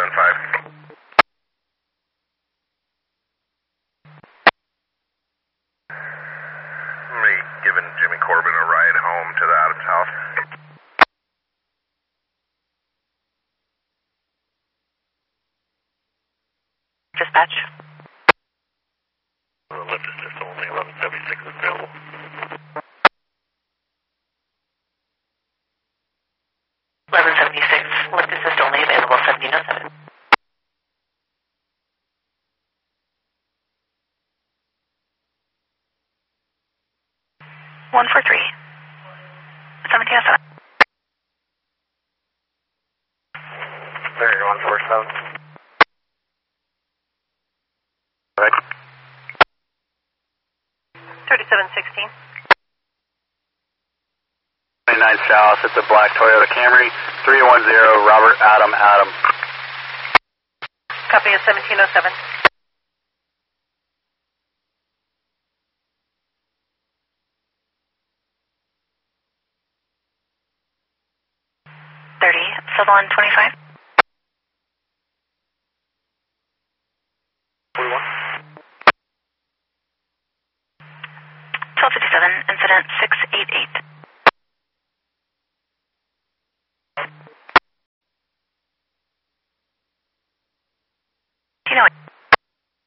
5. Me giving Jimmy Corbin a ride home to the Adams house. Dispatch. Lift assist only, 1176 is available. Lift assist only available 1707. One for 3. 1707. There, 147. Right. 3716. 29 South, it's a black Toyota Camry, 310 Robert Adam. Copy of 1707. Civil 25. 41. 1257, incident 688.